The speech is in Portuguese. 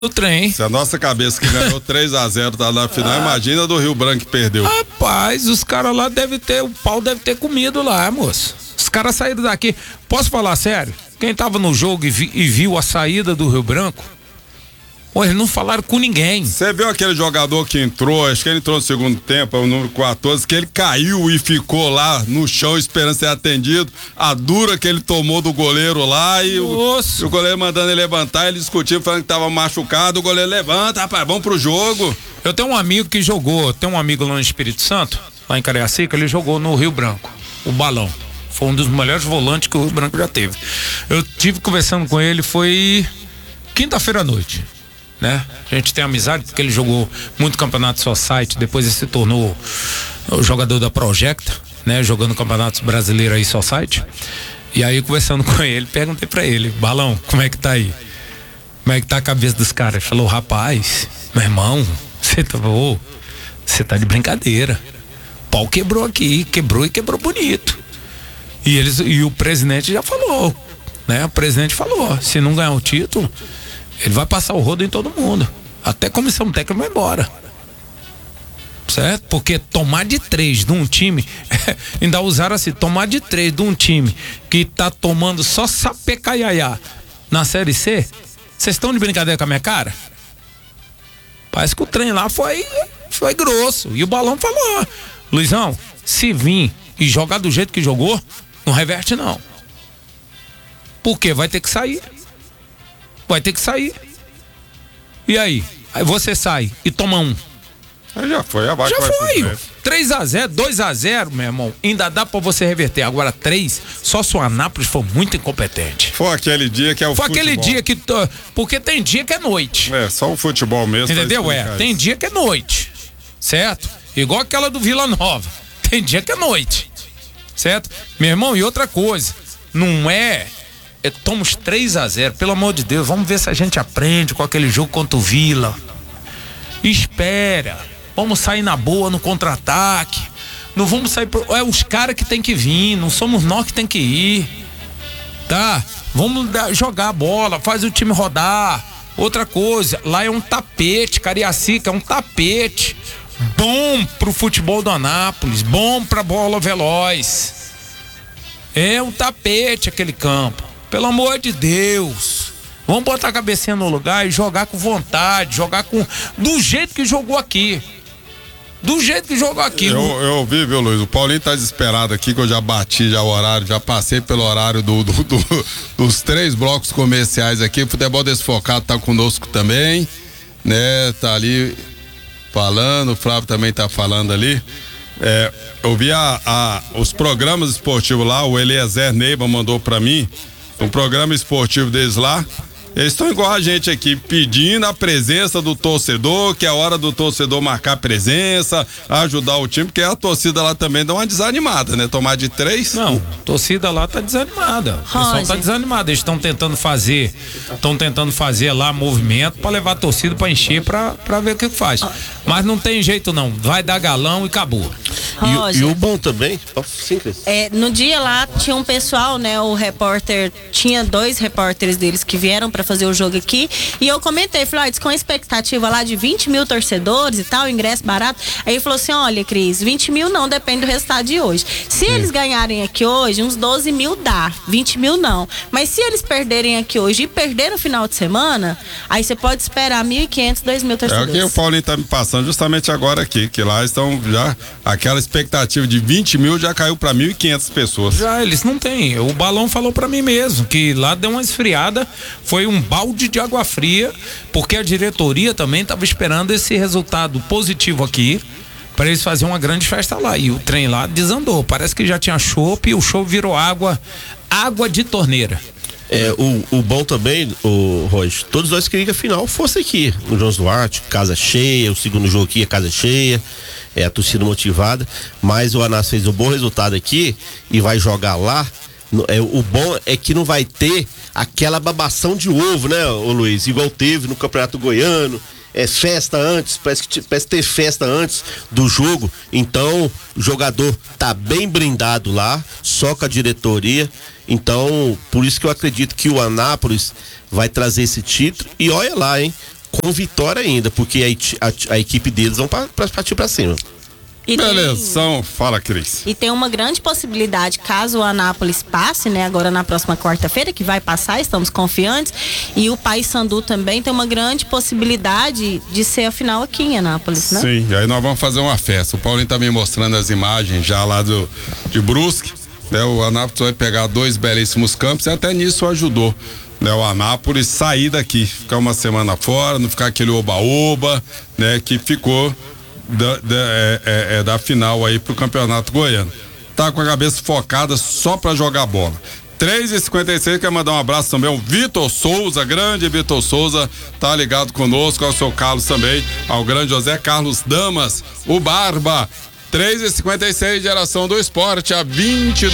do trem. Se a nossa cabeça que ganhou 3-0 tá na final, imagina do Rio Branco que perdeu. Rapaz, os caras lá o pau deve ter comido lá, moço. Os caras saíram daqui. Posso falar sério? Quem tava no jogo e viu a saída do Rio Branco, eles não falaram com ninguém. Você viu aquele jogador que entrou, acho que ele entrou no segundo tempo, é o número 14, que ele caiu e ficou lá no chão esperando ser atendido. A dura que ele tomou do goleiro lá e o goleiro mandando ele levantar, ele discutindo, falando que tava machucado, o goleiro levanta, rapaz, vamos pro jogo. Eu tenho um amigo que jogou, tem um amigo lá no Espírito Santo, lá em Cariacica, ele jogou no Rio Branco, o Balão. Foi um dos melhores volantes que o Rio Branco já teve. Eu tive conversando com ele, foi quinta-feira à noite. Né? A gente tem amizade porque ele jogou muito campeonato society, depois ele se tornou o jogador da Projecta, né? Jogando campeonatos brasileiros aí society. E aí conversando com ele, perguntei pra ele: Balão, como é que tá aí? Como é que tá a cabeça dos caras? Ele falou: rapaz, meu irmão, você tá de brincadeira. O pau quebrou aqui, quebrou bonito. E o presidente já falou, né? O presidente falou: se não ganhar o título, ele vai passar o rodo em todo mundo. Até a comissão técnica vai embora. Certo? Porque tomar de 3 de um time, ainda usaram assim, tomar de 3 de um time que tá tomando só sapecaiaiá na Série C, vocês estão de brincadeira com a minha cara? Parece que o trem lá foi grosso. E o Balão falou: Luizão, se vir e jogar do jeito que jogou, não reverte não. Por quê? Vai ter que sair. Vai ter que sair. E aí? Aí você sai e toma um. Já foi, a vaca já foi. Vai 3-0, 2-0, meu irmão. Ainda dá pra você reverter. Agora 3, só se o Anápolis for muito incompetente. Foi aquele dia que é o foi futebol. Aquele dia que... Porque tem dia que é noite. É, só o futebol mesmo. Entendeu? Tem dia que é noite. Certo? Igual aquela do Vila Nova. Tem dia que é noite. Certo? Meu irmão, e outra coisa. Não é... Toma os 3-0, pelo amor de Deus, vamos ver se a gente aprende com aquele jogo contra o Vila. Espera, vamos sair na boa no contra-ataque. Não vamos sair é os caras que tem que vir, não somos nós que tem que ir. Tá? Vamos jogar a bola, faz o time rodar. Outra coisa, lá é um tapete, Cariacica é um tapete. Bom pro futebol do Anápolis, bom pra bola veloz. É um tapete aquele campo. Pelo amor de Deus, vamos botar a cabecinha no lugar e jogar com vontade, do jeito que jogou aqui. Do jeito que jogou aqui. Eu vi, viu, Luiz? O Paulinho tá desesperado aqui, que eu já bati já o horário, já passei pelo horário dos 3 blocos comerciais aqui. O Futebol Desfocado tá conosco também, né? Tá ali falando, o Flávio também tá falando ali. Eu vi os programas esportivos lá, o Eliezer Neiva mandou pra mim um programa esportivo deles lá. Eles estão igual a gente aqui, pedindo a presença do torcedor, que é a hora do torcedor marcar presença, ajudar o time, porque a torcida lá também dá uma desanimada, né? Tomar de 3. Não, a torcida lá tá desanimada. O pessoal tá desanimado. Eles estão tentando fazer lá movimento pra levar a torcida pra encher, pra ver o que faz. Mas não tem jeito não, vai dar galão e acabou. E o bom também, no dia lá tinha um pessoal, né? O repórter, tinha 2 repórteres deles que vieram pra fazer o jogo aqui, e eu comentei, falei, com a expectativa lá de 20 mil torcedores e tal, ingresso barato. Aí ele falou assim: olha, Cris, 20 mil não, depende do resultado de hoje. Se eles ganharem aqui hoje, uns 12 mil dá, 20 mil não. Mas se eles perderem aqui hoje e perder no final de semana, aí você pode esperar 1.500, 2.000 torcedores. É o que o Paulinho tá me passando justamente agora aqui, que lá estão já, aquela expectativa de 20 mil já caiu pra 1.500 pessoas. Já, eles não têm. O Balão falou pra mim mesmo, que lá deu uma esfriada, foi um balde de água fria, porque a diretoria também estava esperando esse resultado positivo aqui, para eles fazerem uma grande festa lá, e o trem lá desandou, parece que já tinha chopp e o show virou água de torneira. O bom também, o Roger, todos nós queríamos que a final fosse aqui, no João Duarte, casa cheia, o segundo jogo aqui, a casa cheia, a torcida motivada, mas o Anas fez um bom resultado aqui e vai jogar lá. O bom é que não vai ter aquela babação de ovo, né, ô Luiz? Igual teve no Campeonato Goiano. Festa antes, parece ter festa antes do jogo. Então, o jogador tá bem brindado lá, só com a diretoria. Então, por isso que eu acredito que o Anápolis vai trazer esse título. E olha lá, hein? com vitória ainda, porque a equipe deles vão partir pra cima. Beleza, fala, Cris. E tem uma grande possibilidade, caso o Anápolis passe, né, agora na próxima quarta-feira, que vai passar, estamos confiantes, e o Paysandu também tem uma grande possibilidade de ser a final aqui em Anápolis, né? Sim, e aí nós vamos fazer uma festa. O Paulinho tá me mostrando as imagens já lá de Brusque, né? O Anápolis vai pegar 2 belíssimos campos e até nisso ajudou, né, o Anápolis sair daqui, ficar uma semana fora, não ficar aquele oba-oba, né, que ficou da final aí pro Campeonato Goiano. Tá com a cabeça focada só pra jogar bola. 3h56, quer mandar um abraço também ao Vitor Souza, grande Vitor Souza, tá ligado conosco, ao seu Carlos também, ao grande José Carlos Damas, o Barba. 3h56, Geração do Esporte, a 22